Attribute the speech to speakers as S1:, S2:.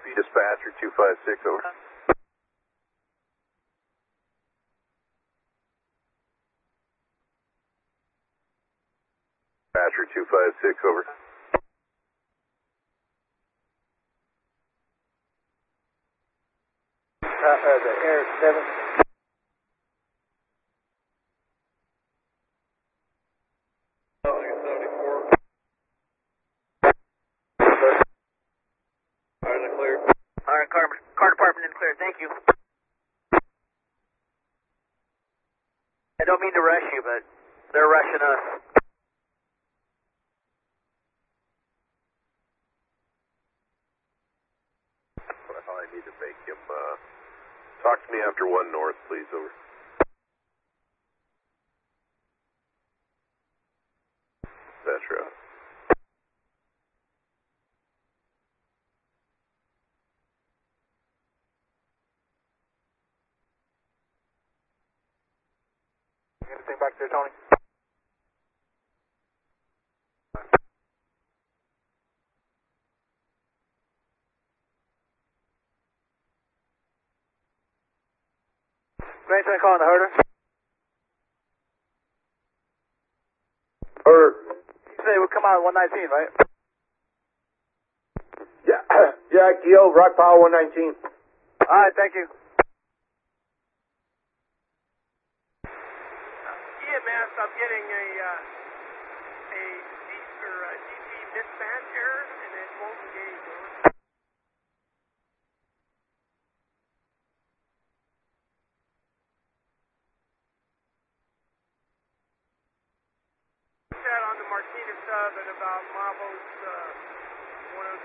S1: Dispatcher 256, over. Dispatcher 256, over.
S2: The Air 7.
S3: Alright, car department in clear, thank you. I don't mean to rush you, but they're rushing us.
S1: Well, I need to make him, talk to me after 1 north, please, over. Petra.
S2: Anything back there, Tony? Anything calling the herder?
S1: Or,
S2: You say we'll come out at 119, right?
S1: yeah, Jack Gill, Rock Power 119.
S2: Alright, thank you.
S4: EMS, I'm getting a DP mismatch error, and it won't engage. That on the Martinez sub at about Mavos